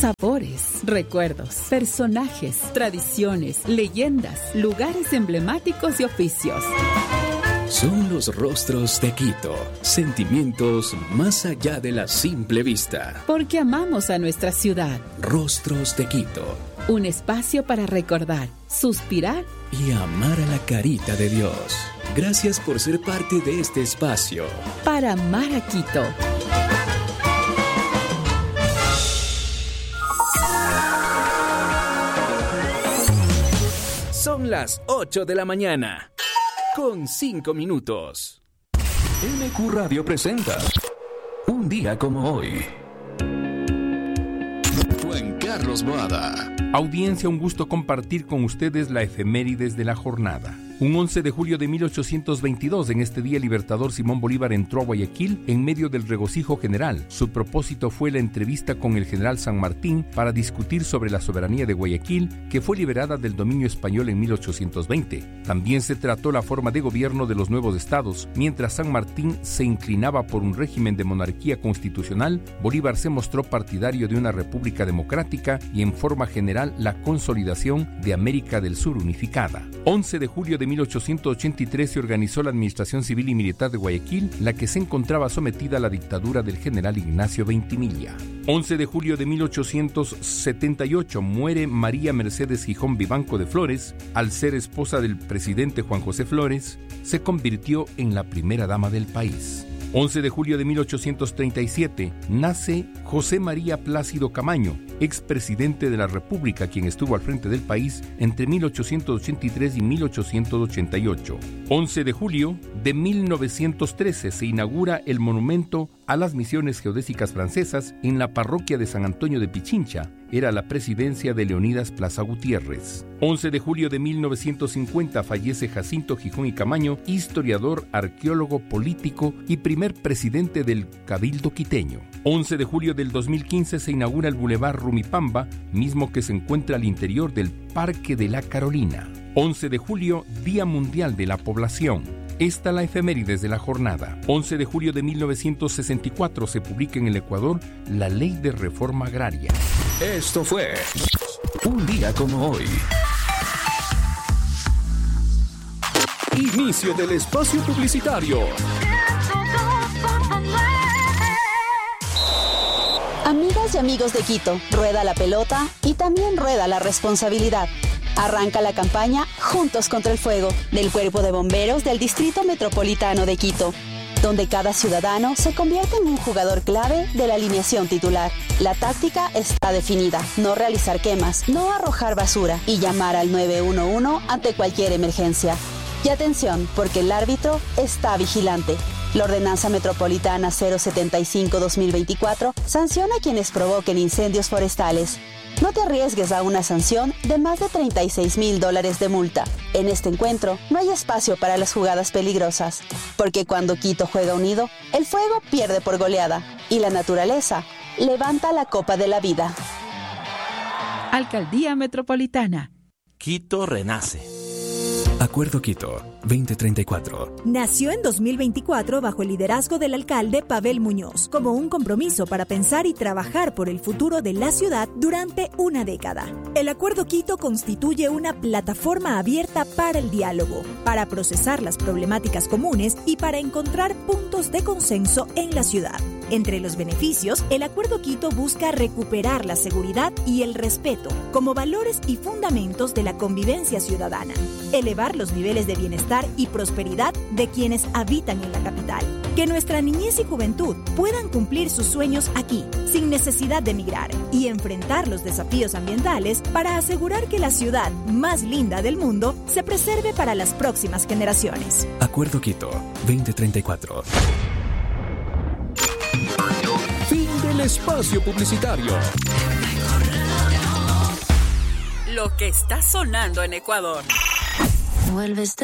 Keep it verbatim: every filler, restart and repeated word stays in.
Sabores, recuerdos, personajes, tradiciones, leyendas, lugares emblemáticos y oficios. Son los rostros de Quito, sentimientos más allá de la simple vista. Porque amamos a nuestra ciudad. Rostros de Quito. Un espacio para recordar, suspirar y amar a la carita de Dios. Gracias por ser parte de este espacio. Para amar a Quito. Son las ocho de la mañana, con cinco minutos. M Q Radio presenta Un día como hoy. Juan Carlos Boada. Audiencia, un gusto compartir con ustedes la efemérides de la jornada. Un once de julio de mil ochocientos veintidós, en este día el libertador Simón Bolívar entró a Guayaquil en medio del regocijo general. Su propósito fue la entrevista con el general San Martín para discutir sobre la soberanía de Guayaquil, que fue liberada del dominio español en mil ochocientos veinte. También se trató la forma de gobierno de los nuevos estados. Mientras San Martín se inclinaba por un régimen de monarquía constitucional, Bolívar se mostró partidario de una república democrática y en forma general la consolidación de América del Sur unificada. once de julio de mil ochocientos ochenta y tres se organizó la Administración Civil y Militar de Guayaquil, la que se encontraba sometida a la dictadura del general Ignacio Veintimilla. once de julio de mil ochocientos setenta y ocho muere María Mercedes Gijón Vivanco de Flores. Al ser esposa del presidente Juan José Flores, se convirtió en la primera dama del país. once de julio de mil ochocientos treinta y siete nace José María Plácido Camaño, expresidente de la República, quien estuvo al frente del país entre mil ochocientos ochenta y tres y mil ochocientos ochenta y ocho. once de julio de mil novecientos trece se inaugura el monumento a las misiones geodésicas francesas en la parroquia de San Antonio de Pichincha. Era la presidencia de Leonidas Plaza Gutiérrez. once de julio de mil novecientos cincuenta fallece Jacinto Gijón y Camaño, historiador, arqueólogo, político y primer presidente del Cabildo quiteño. once de julio del dos mil quince se inaugura el Boulevard Rumipamba, mismo que se encuentra al interior del Parque de la Carolina. once de julio, Día Mundial de la Población. Esta la efemérides de la jornada. once de julio de mil novecientos sesenta y cuatro se publica en el Ecuador la Ley de Reforma Agraria. Esto fue Un día como hoy. Inicio del espacio publicitario. Amigas y amigos de Quito, rueda la pelota y también rueda la responsabilidad. Arranca la campaña Juntos contra el Fuego del Cuerpo de Bomberos del Distrito Metropolitano de Quito, donde cada ciudadano se convierte en un jugador clave de la alineación titular. La táctica está definida: no realizar quemas, no arrojar basura y llamar al nueve uno uno ante cualquier emergencia. Y atención, porque el árbitro está vigilante. La Ordenanza Metropolitana cero setenta y cinco guión dos mil veinticuatro sanciona a quienes provoquen incendios forestales. No te arriesgues a una sanción de más de treinta y seis mil dólares de multa. En este encuentro no hay espacio para las jugadas peligrosas, porque cuando Quito juega unido, el fuego pierde por goleada y la naturaleza levanta la copa de la vida. Alcaldía Metropolitana. Quito renace. Acuerdo Quito veinte treinta y cuatro. Nació en dos mil veinticuatro bajo el liderazgo del alcalde Pavel Muñoz, como un compromiso para pensar y trabajar por el futuro de la ciudad durante una década. El Acuerdo Quito constituye una plataforma abierta para el diálogo, para procesar las problemáticas comunes y para encontrar puntos de consenso en la ciudad. Entre los beneficios, el Acuerdo Quito busca recuperar la seguridad y el respeto como valores y fundamentos de la convivencia ciudadana, elevar los niveles de bienestar y prosperidad de quienes habitan en la capital, que nuestra niñez y juventud puedan cumplir sus sueños aquí, sin necesidad de emigrar, y enfrentar los desafíos ambientales para asegurar que la ciudad más linda del mundo se preserve para las próximas generaciones. Acuerdo Quito veinte treinta y cuatro. Fin del espacio publicitario. Lo que está sonando en Ecuador. Vuelves